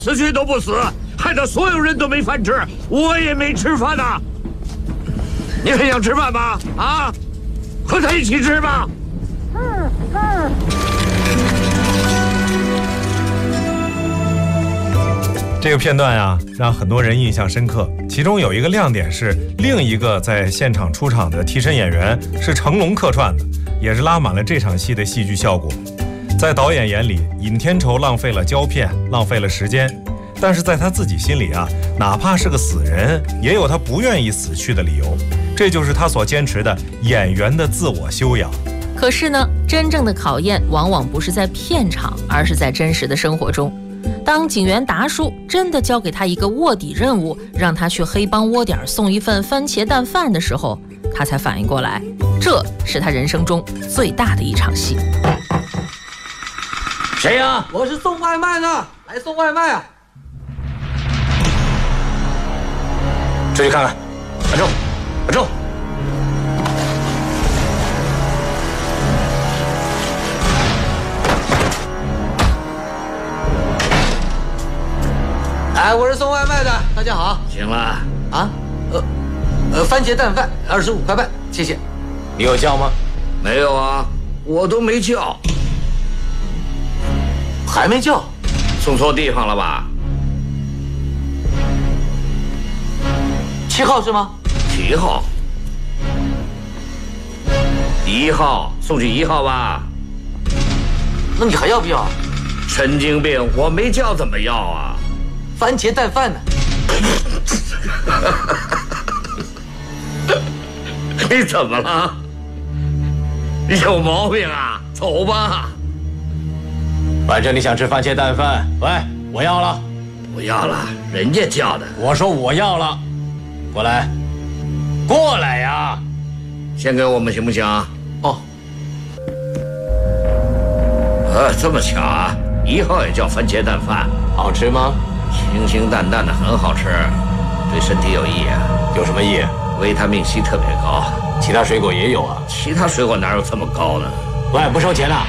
死去都不死，害得所有人都没饭吃，我也没吃饭呐。你很想吃饭吗？啊，和他一起吃吧。 这个片段呀，让很多人印象深刻。其中有一个亮点是，另一个在现场出场的替身演员是成龙客串的，也是拉满了这场戏的戏剧效果。在导演眼里，尹天仇浪费了胶片，浪费了时间，但是在他自己心里啊，哪怕是个死人，也有他不愿意死去的理由。这就是他所坚持的演员的自我修养。 可是呢，真正的考验往往不是在片场，而是在真实的生活中。当警员达叔真的交给他一个卧底任务，让他去黑帮窝点送一份番茄蛋饭的时候，他才反应过来，这是他人生中最大的一场戏。 谁呀？ 我是送外卖的，来送外卖啊！ 出去看看。阿周，阿周。 哎，我是送外卖的，大家好。 行了啊，番茄蛋饭25块半，谢谢。 你有叫吗？没有啊，我都没叫。 还没叫？ 送错地方了吧 ？7号是吗 ？7号。1号送去1号吧。 那你还要不要？ 神经病，我没叫怎么要啊？ 番茄蛋饭呢？ 你怎么了？你有毛病啊！走吧。 反正你想吃番茄蛋饭，喂，我要了。 不要了，人家叫的。 我说我要了，过来，过来呀！ 先给我们行不行？ 哦。 这么巧啊！1号也叫番茄蛋饭， 好吃吗？ 清清淡淡的，很好吃，对身体有益啊。 有什么益？ 维他命 C 特别高。 其他水果也有啊。 其他水果哪有这么高呢？ 喂，不收钱了。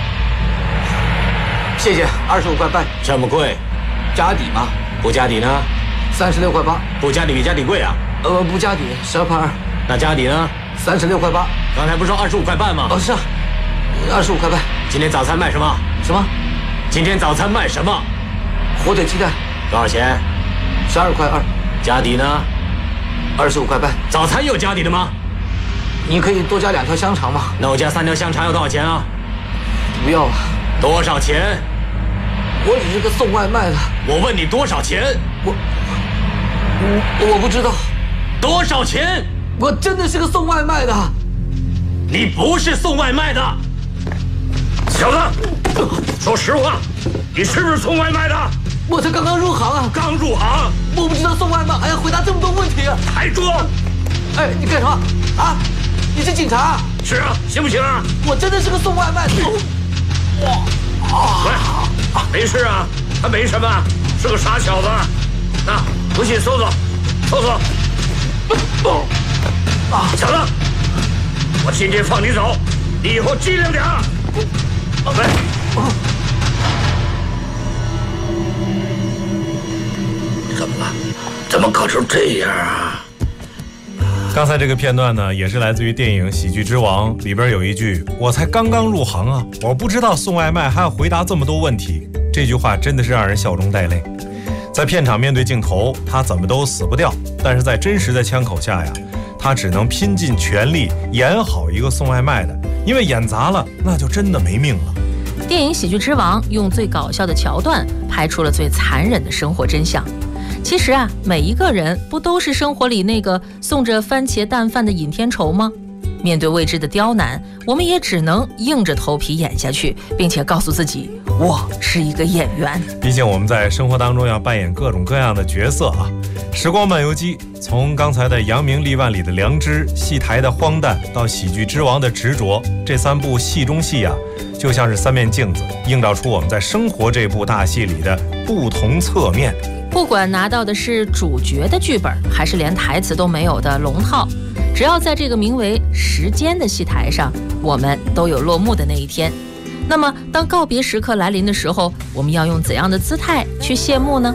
谢谢，25块半。 这么贵？ 加底吗？ 不加底呢 ？36块8。 不加底比加底贵啊？ 不加底12块2。 那加底呢 ？36块8。 刚才不是说25块半吗？ 是啊，25块半。 今天早餐卖什么？ 什么？ 今天早餐卖什么？ 火腿鸡蛋。 多少钱 ？12块2。 加底呢 ？25块半。 早餐有加底的吗？ 你可以多加2条香肠吗？ 那我加3条香肠要多少钱啊？ 不要了。 多少钱？ 我只是个送外卖的。 我问你多少钱？ 我不知道。 多少钱？ 我真的是个送外卖的。 你不是送外卖的。 小子，说实话，你是不是送外卖的？ 我才刚刚入行啊。 刚入行？ 我不知道送外卖还要回答这么多问题。 还装？ 哎，你干什么啊？你是警察？ 是啊，行不行啊？ 我真的是个送外卖的。 喂，没事啊，他没什么，是个傻小子。啊，回去搜搜，搜搜。小子，我今天放你走，你以后机灵点儿。喂。怎么了？怎么搞成这样啊？ 刚才这个片段呢，也是来自于电影《喜剧之王》里边有一句：“我才刚刚入行啊，我不知道送外卖还要回答这么多问题。”这句话真的是让人笑中带泪。在片场面对镜头，他怎么都死不掉，但是在真实的枪口下呀，他只能拼尽全力演好一个送外卖的，因为演砸了，那就真的没命了。 电影《喜剧之王》用最搞笑的桥段拍出了最残忍的生活真相。其实啊，每一个人不都是生活里那个送着番茄蛋饭的尹天仇吗？面对未知的刁难，我们也只能硬着头皮演下去，并且告诉自己，我是一个演员。 毕竟我们在生活当中要扮演各种各样的角色啊。时光漫游记，从刚才的扬名立万里的良知，戏台的荒诞，到喜剧之王的执着，这3部戏中戏啊，就像是3面镜子，映照出我们在生活这部大戏里的不同侧面。 不管拿到的是主角的剧本，还是连台词都没有的龙套，只要在这个名为时间的戏台上，我们都有落幕的那一天。 那么，当告别时刻来临的时候，我们要用怎样的姿态去谢幕呢？